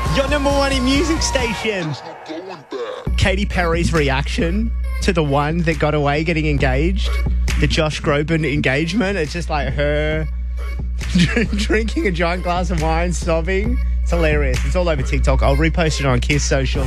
Your number one in music station. Katy Perry's reaction to the one that got away getting engaged. The Josh Groban engagement. It's just like her drinking a giant glass of wine, sobbing. It's hilarious. It's all over TikTok. I'll repost it on Kiss socials.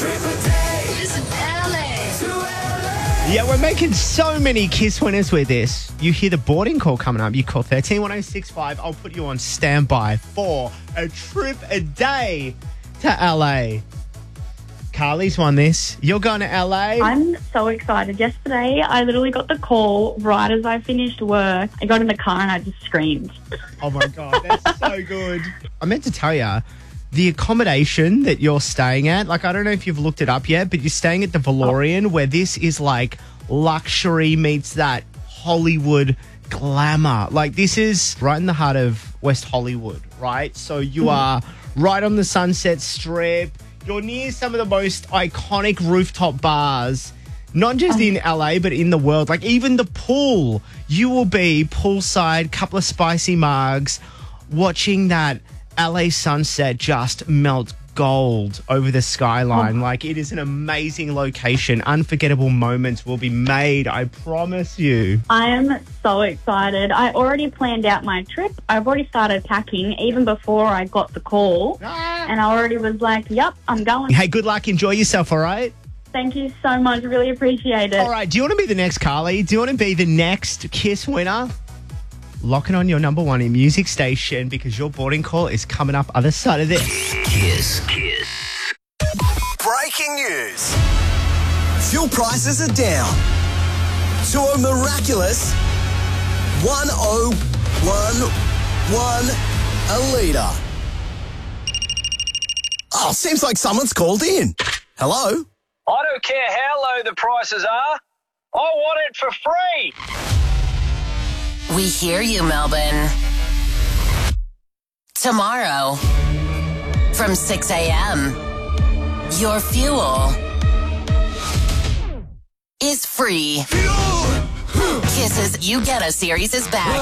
Yeah, we're making so many Kiss winners with this. You hear the boarding call coming up. You call 131065. I'll put you on standby for a trip a day to LA. Carly's won this. You're going to LA? I'm so excited. Yesterday, I literally got the call right as I finished work. I got in the car and I just screamed. Oh, my God. That's so good. I meant to tell you, the accommodation that you're staying at, like, I don't know if you've looked it up yet, but you're staying at the Valorian, where this is like luxury meets that Hollywood glamour. Like, this is right in the heart of West Hollywood, right? So you are right on the Sunset Strip. You're near some of the most iconic rooftop bars, not just in LA, but in the world. Like, even the pool, you will be poolside, couple of spicy mugs, watching that LA sunset just melt gold over the skyline. Like, it is an amazing location. Unforgettable moments will be made, I promise you. I am so excited. I already planned out my trip. I've already started packing even before I got the call. And I already was like, yep, I'm going. Hey, good luck. Enjoy yourself, all right? Thank you so much. Really appreciate it. All right, do you want to be the next Carly? Do you want to be the next Kiss winner? Lock it on your number one in music station, because your boarding call is coming up other side of this. Kiss. Breaking news. Fuel prices are down to a miraculous 101.1 a litre. Oh, seems like someone's called in. Hello? I don't care how low the prices are. I want it for free. We hear you, Melbourne. Tomorrow, from 6 a.m., your fuel is free. Kisses You Get Us series is back.